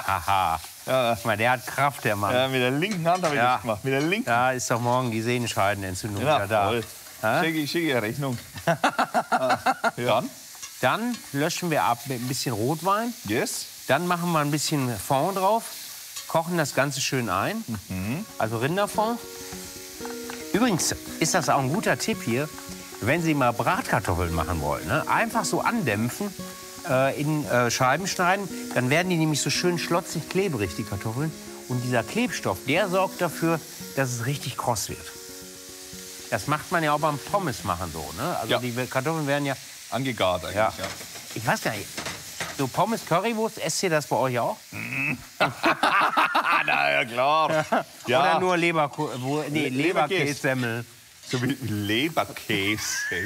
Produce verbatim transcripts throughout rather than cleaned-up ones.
Haha. Ja. Guck mal, der hat Kraft, der Mann. Ja, mit der linken Hand habe ich ja. das gemacht. Mit der linken. Da ist doch morgen die Sehenscheidenentzündung Ja, wieder da. Ja? Schicke ich schicke Rechnung. ah. Dann? Dann löschen wir ab mit ein bisschen Rotwein. Yes. Dann machen wir ein bisschen Fond drauf. Kochen das Ganze schön ein. Mhm. Also Rinderfond. Übrigens ist das auch ein guter Tipp hier, wenn Sie mal Bratkartoffeln machen wollen. Ne? Einfach so andämpfen, äh, in äh, Scheiben schneiden. Dann werden die nämlich so schön schlotzig klebrig, die Kartoffeln. Und dieser Klebstoff, der sorgt dafür, dass es richtig kross wird. Das macht man ja auch beim Pommes machen so. Ne? Also ja. die Kartoffeln werden ja... Angegart eigentlich, ja. ja. Ich weiß gar nicht. So Pommes, Currywurst, esst ihr das bei euch auch? Na ja, klar. Ja. Oder nur Leberko wo, nee, Leberkässemmel. So wie Leberkäse.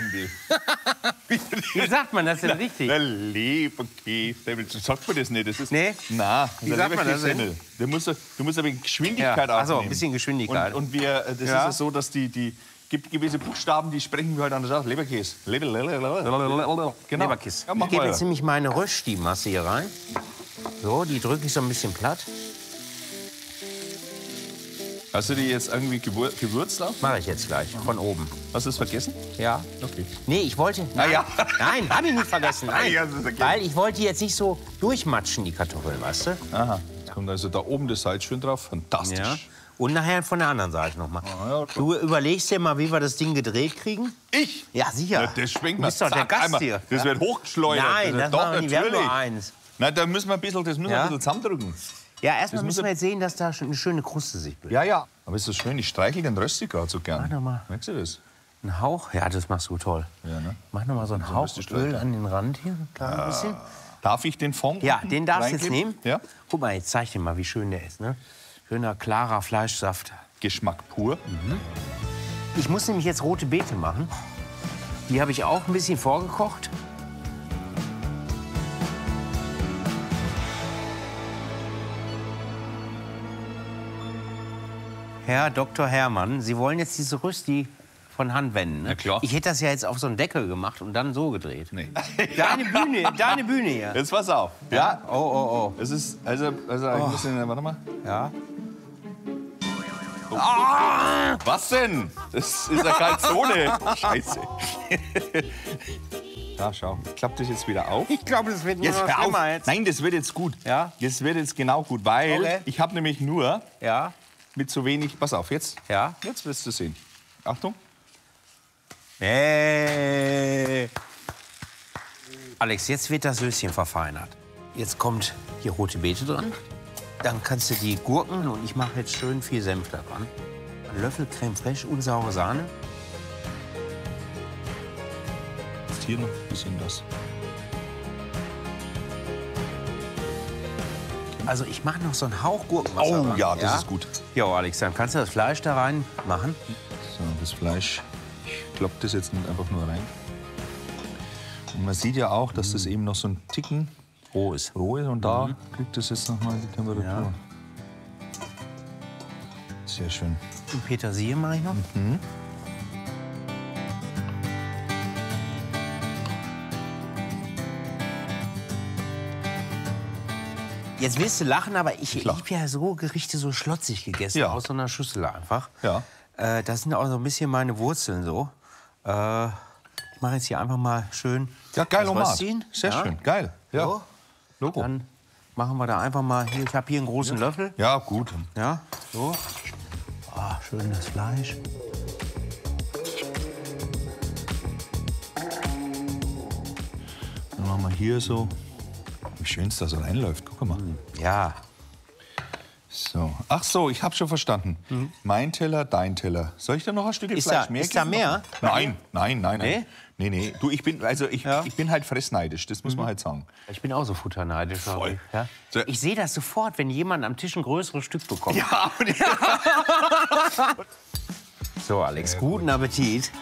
Wie sagt man das denn richtig? Der Leberkäse. Sagt man das nicht? Das ist, nee? Nein, wie sagt man das denn? Du musst, du musst ein bisschen Geschwindigkeit ja. aufnehmen. Ach so, ein bisschen Geschwindigkeit. Und, und wir, das ja. ist ja so, dass die, die gibt gewisse Buchstaben, die sprechen wir halt anders aus. Leberkäse. Leber, Leber, Leber. Genau. Leberkäse. Ja, ich gebe jetzt nämlich meine Rösti-Masse hier rein. So, die drücke ich so ein bisschen platt. Hast du die jetzt irgendwie gewür gewürzt auch? Mache ich jetzt gleich, von oben. Hast du es vergessen? Ja. Okay. Nee, ich wollte... Nein, ah, ja. nein habe ich nicht vergessen. Nein, ja, weil ich wollte jetzt nicht so durchmatschen, die Kartoffeln, weißt du? Aha. Jetzt kommt also da oben das Salz schön drauf. Fantastisch. Ja. Und nachher von der anderen Seite noch mal. Ah, ja, du überlegst dir mal, wie wir das Ding gedreht kriegen? Ich? Ja, sicher. Ja, das schwingt du bist doch der Gast einmal. hier. Das wird hochgeschleudert. Nein, das, das machen wir nicht. Wir haben nur eins. Nein, da müssen wir ein bisschen, das müssen wir ja? ein bisschen zusammendrücken. Ja, erstmal müssen wir jetzt sehen, dass da schon eine schöne Kruste sich bildet. Ja, ja. Aber ist das schön, ich streichel den Rösti gerade so gern. Mach noch mal. Merkst du das? Ein Hauch? Ja, das machst du toll. Ja, ne? Mach noch mal so einen so Hauch Öl an den Rand hier. Ein kleines bisschen. Darf ich den Fond? Ja, den darfst du jetzt nehmen. Ja. Guck mal, jetzt zeig ich dir mal, wie schön der ist. Ne? Schöner, klarer Fleischsaft. Geschmack pur. Mhm. Ich muss nämlich jetzt rote Beete machen. Die habe ich auch ein bisschen vorgekocht. Herr Doktor Herrmann, Sie wollen jetzt diese Rösti von Hand wenden, ne? Ja, klar. Ich hätte das ja jetzt auf so einen Deckel gemacht und dann so gedreht. Nee. Deine Bühne, deine Bühne hier. Jetzt pass auf. Ja. Oh, oh, oh. Es ist, also, also oh. ein bisschen, warte mal. Ja. Oh. Ah! Was denn? Das ist ja Calzone. Scheiße. Da, schau. Klappt das jetzt wieder auf? Ich glaube, das wird nur jetzt noch schlimmer jetzt. Nein, das wird jetzt gut. Ja? Das wird jetzt genau gut, weil okay. ich habe nämlich nur ja? mit so wenig... Pass auf, jetzt. Ja? Jetzt wirst du sehen. Achtung. Hey. Alex, jetzt wird das Söschen verfeinert. Jetzt kommt hier rote Beete dran. Dann kannst du die Gurken und ich mache jetzt schön viel Senf da dran. Ein Löffel Creme fraiche, unsaure Sahne. Jetzt hier noch ein bisschen das. Also ich mache noch so einen Hauch Gurkenwasser Oh dran. ja, das ja? ist gut. Jo, Alex, dann kannst du das Fleisch da rein machen. So, das Fleisch, ich klopp das jetzt nicht einfach nur rein. Und man sieht ja auch, dass das eben noch so ein Ticken roh ist. Roh ist und da mhm. kriegt das jetzt noch mal die Temperatur. Ja. Sehr schön. Und Petersilie mache ich noch. Mhm. Jetzt wirst du lachen, aber ich liebe ja so Gerichte so schlotzig gegessen, ja. aus so einer Schüssel einfach. Ja. Äh, das sind auch so ein bisschen meine Wurzeln so. Äh, ich mache jetzt hier einfach mal schön ja, geil, das Röstchen. Sehr ja. schön, geil. Ja. So. Logo. Dann machen wir da einfach mal, hier, ich habe hier einen großen ja. Löffel. Ja, gut. Ja, so. Oh, schön das Fleisch. Dann machen wir hier so, wie schön es da so reinläuft. Guck mal. Ja. So. Ach so, ich habe schon verstanden. Mhm. Mein Teller, dein Teller. Soll ich da noch ein Stück ist Fleisch da, mehr Ist da mehr? Nein, nein, nein, nein. Nee? Nee, nee. Du, ich bin, also ich, ja. ich bin halt fressneidisch, das muss mhm. man halt sagen. Ich bin auch so futterneidisch. Voll. Ja? So. Ich sehe das sofort, wenn jemand am Tisch ein größeres Stück bekommt. Ja. So, Alex, guten Appetit.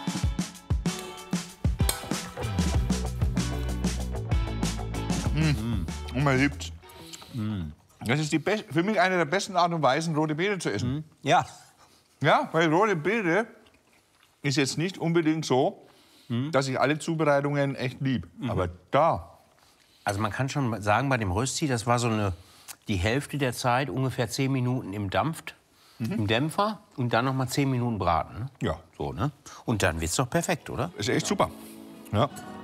Mm. Und man liebt. Mm. Das ist die für mich eine der besten Art und Weisen, rote Beete zu essen. Mm. Ja. Ja, weil rote Beete ist jetzt nicht unbedingt so, mm. dass ich alle Zubereitungen echt lieb. Mm. Aber da. Also man kann schon sagen, bei dem Rösti, das war so eine die Hälfte der Zeit, ungefähr zehn Minuten im Dampf, mhm. im Dämpfer und dann noch mal zehn Minuten braten. Ne? Ja. So, ne? Und dann wird's doch perfekt, oder? Ist echt super. Ja.